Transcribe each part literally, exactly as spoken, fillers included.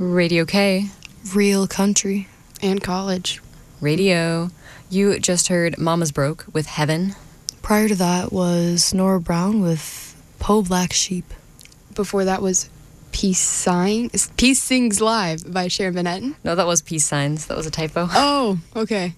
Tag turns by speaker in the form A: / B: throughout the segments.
A: Radio K.
B: Real country.
C: And college.
A: Radio. You just heard Mama's Broke with Heaven.
B: Prior to that was Nora Brown with Poe Black Sheep.
C: Before that was Peace Sign, Peace Sings Live by Sharon Van Etten.
A: No, that was Peace Signs. That was a typo.
C: Oh, okay.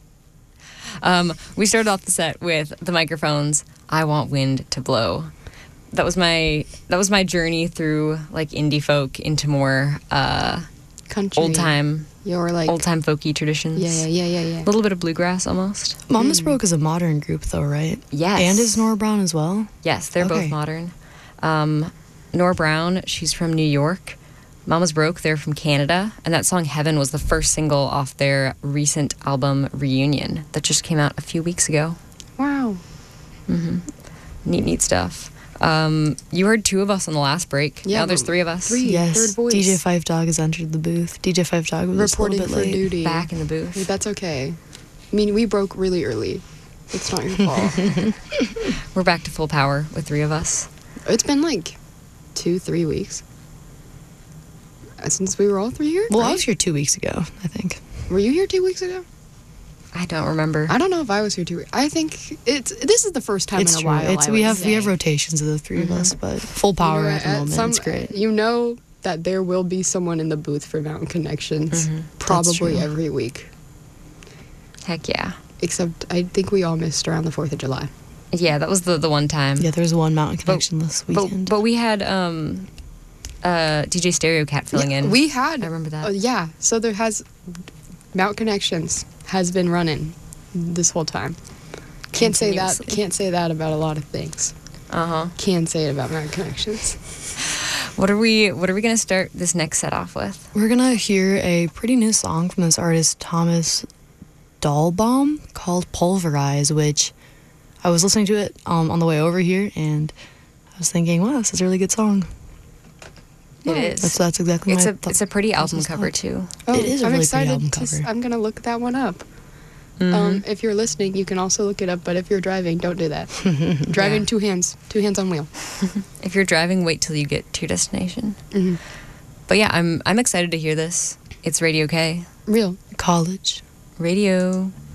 A: Um, we started off the set with the Microphones, I Want Wind to Blow. That was my that was my journey through like indie folk into more uh,
C: Country.
A: old time,
C: You're like
A: old time folky traditions.
C: Yeah, yeah, yeah, yeah, yeah.
A: A little bit of bluegrass almost.
B: Mama's Broke is a modern group though, right?
A: Yes.
B: And is Nora Brown as well?
A: Yes, they're
B: Okay.
A: both modern. Um, Nora Brown, she's from New York. Mama's Broke, they're from Canada. And that song Heaven was the first single off their recent album Reunion that just came out a few weeks ago.
C: Wow.
A: Mm-hmm. Neat, neat stuff. Um, you heard two of us on the last break.
C: Yeah,
A: now there's
C: but
A: three of us.
C: three.
B: Yes.
C: Third voice.
B: D J Five Dog has entered the booth. D J Five Dog was
C: Reporting
B: a little
C: for
B: bit late.
C: duty.
A: Back in the booth.
C: That's okay. I mean, we broke really early. It's not your fault.
A: We're back to full power with three of us.
C: It's been like two, three weeks uh, since we were all three here.
B: Well, I
C: right?
B: was here two weeks ago, I think.
C: Were you here two weeks ago?
A: I don't remember.
C: I don't know if I was here two. I think it's this is the first time
B: It's
C: in a
B: true.
C: while.
B: It's
C: I
B: we
C: would
B: have we have
C: say.
B: rotations of the 3
A: Mhm.
B: of us, but full power
C: You know,
B: at the moment.
C: some-
B: it's great.
C: You know that there will be someone in the booth for Mountain Connections
A: Mhm.
C: probably
B: true.
C: every week.
A: Heck yeah.
C: Except I think we all missed around the fourth of July.
A: Yeah, that was the, the one time.
B: Yeah, there's one Mountain Connection this
A: But,
B: weekend.
A: but we had um, uh, D J Stereo Cat filling
C: Yeah,
A: in.
C: We had.
A: I remember that.
C: Uh, yeah. So there has Mount Connections has been running this whole time. Can't say that.
A: Continuously.
C: Can't say that about a lot of things.
A: Uh-huh.
C: Can say it about Mount Connections.
A: What are we What are we gonna start this next set off with?
B: We're gonna hear a pretty new song from this artist Thomas Dahlbaum called Pulverize, which I was listening to it um, on the way over here, and I was thinking, wow, this is a really good song.
A: It is.
B: That's that's exactly
A: It's
B: my
A: a
B: thought-
A: it's a pretty album
B: thought.
A: cover too.
C: Oh,
B: It is a
C: I'm
B: really pretty
C: excited
B: album
C: to. s-
B: cover.
C: I'm gonna look that one up.
A: Mhm.
C: Um, if you're listening, you can also look it up. But if you're driving, don't do that. Driving
A: Yeah.
C: two hands, two hands on wheel.
A: If you're driving, wait till you get to your destination.
C: Mm-hmm.
A: But yeah, I'm I'm excited to hear this. It's Radio K.
C: Real.
B: College.
A: Radio.